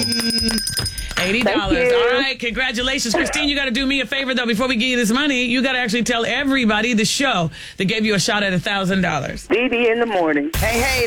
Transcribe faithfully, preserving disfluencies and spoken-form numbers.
eighty dollars. All right, congratulations. Christine, you got to do me a favor, though, before we give you this money. You got to actually tell everybody the show that gave you a shot at one thousand dollars. Dee Dee in the morning. Hey, hey.